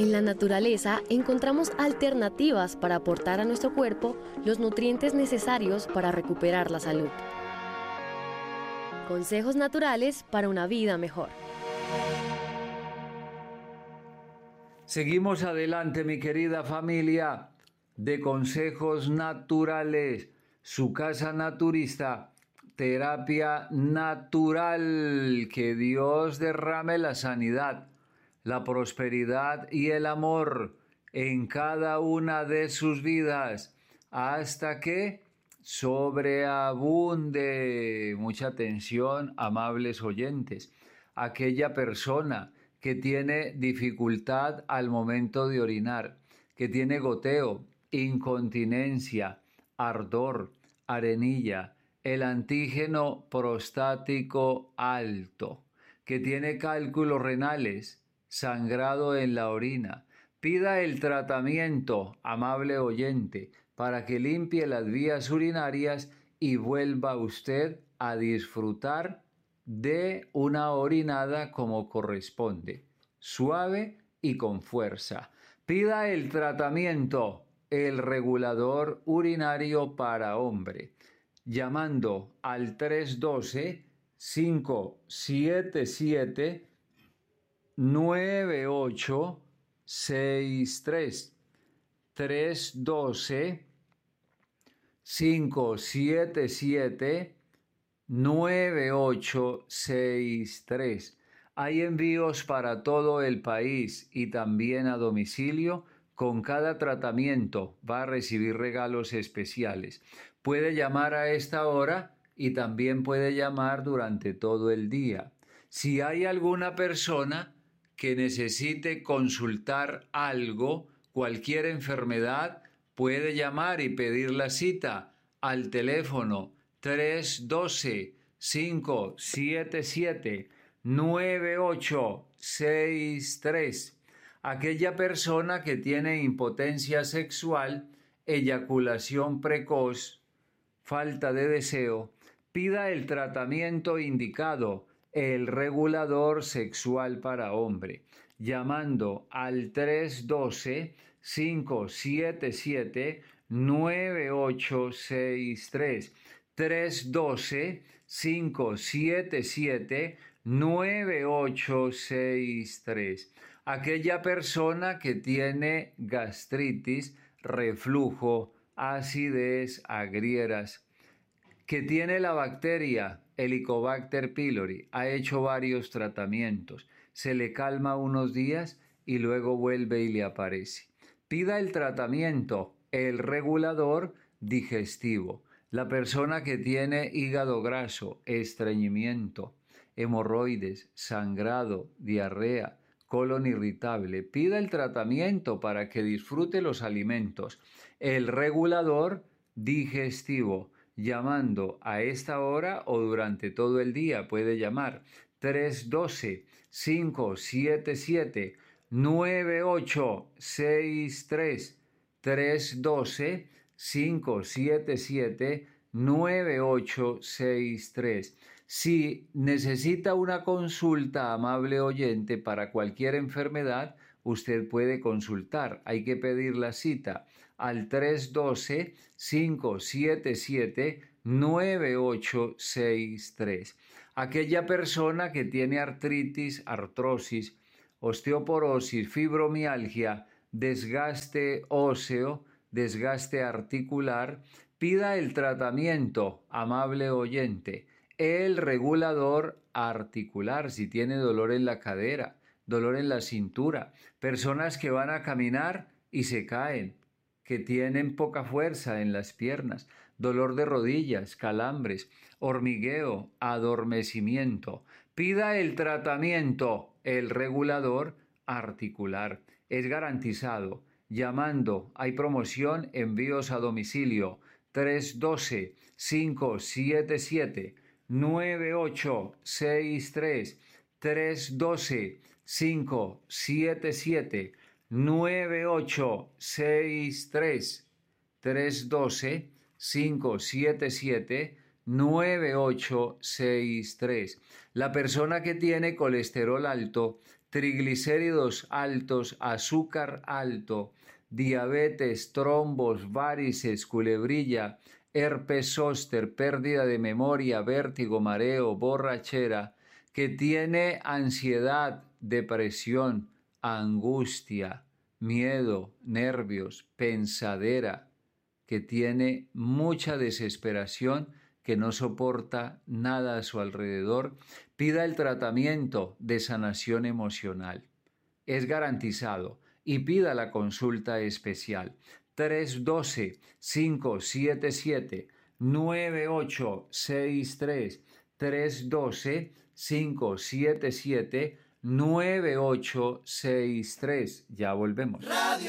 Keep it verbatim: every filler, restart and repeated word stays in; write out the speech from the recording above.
En la naturaleza encontramos alternativas para aportar a nuestro cuerpo los nutrientes necesarios para recuperar la salud. Consejos naturales para una vida mejor. Seguimos adelante, mi querida familia de Consejos Naturales, su casa naturista, terapia natural. Que Dios derrame la sanidad, la prosperidad y el amor en cada una de sus vidas, hasta que sobreabunde. Mucha atención, amables oyentes. Aquella persona que tiene dificultad al momento de orinar, que tiene goteo, incontinencia, ardor, arenilla, el antígeno prostático alto, que tiene cálculos renales, sangrado en la orina, pida el tratamiento, amable oyente, para que limpie las vías urinarias y vuelva usted a disfrutar de una orinada como corresponde, suave y con fuerza. Pida el tratamiento, el regulador urinario para hombre, llamando al tres uno dos, cinco siete siete, nueve ocho seis tres. tres uno dos, cinco siete siete, nueve ocho seis tres. Hay envíos para todo el país y también a domicilio. Con cada tratamiento va a recibir regalos especiales. Puede llamar a esta hora y también puede llamar durante todo el día. Si hay alguna persona que necesite consultar algo, cualquier enfermedad, puede llamar y pedir la cita al teléfono tres uno dos, cinco siete siete, nueve ocho seis tres. Aquella persona que tiene impotencia sexual, eyaculación precoz, falta de deseo, pida el tratamiento indicado, el regulador sexual para hombre, llamando al tres uno dos, cinco siete siete, nueve ocho seis tres. tres uno dos, cinco siete siete, nueve ocho seis tres. Aquella persona que tiene gastritis, reflujo, acidez, agrieras, que tiene la bacteria Helicobacter pylori, ha hecho varios tratamientos, se le calma unos días y luego vuelve y le aparece. Pida el tratamiento, el regulador digestivo. La persona que tiene hígado graso, estreñimiento, hemorroides, sangrado, diarrea, colon irritable, pida el tratamiento para que disfrute los alimentos. El regulador digestivo, llamando a esta hora o durante todo el día, puede llamar tres uno dos, cinco siete siete, nueve ocho seis tres. tres uno dos, cinco siete siete, nueve ocho seis tres. Si necesita una consulta, amable oyente, para cualquier enfermedad, usted puede consultar. Hay que pedir la cita al tres uno dos, cinco siete siete, nueve ocho seis tres. Aquella persona que tiene artritis, artrosis, osteoporosis, fibromialgia, desgaste óseo, desgaste articular, pida el tratamiento, amable oyente, el regulador articular. Si tiene dolor en la cadera, dolor en la cintura, personas que van a caminar y se caen, que tienen poca fuerza en las piernas, dolor de rodillas, calambres, hormigueo, adormecimiento. Pida el tratamiento, el regulador articular. Es garantizado. Llamando, hay promoción, envíos a domicilio, tres uno dos, cinco siete siete, nueve ocho seis tres. tres uno dos, cinco siete siete, nueve ocho seis tres. tres uno dos, cinco siete siete, nueve ocho seis tres. La persona que tiene colesterol alto triglicéridos altos, azúcar alto, diabetes, trombos, varices, culebrilla, herpes zóster, pérdida de memoria, vértigo, mareo, borrachera, que tiene ansiedad, depresión, angustia, miedo, nervios, pensadera, que tiene mucha desesperación, que no soporta nada a su alrededor, pida el tratamiento de sanación emocional. Es garantizado y pida la consulta especial. tres uno dos, cinco siete siete, nueve ocho seis tres. tres uno dos, cinco siete siete, nueve ocho seis tres. Ya volvemos. Radio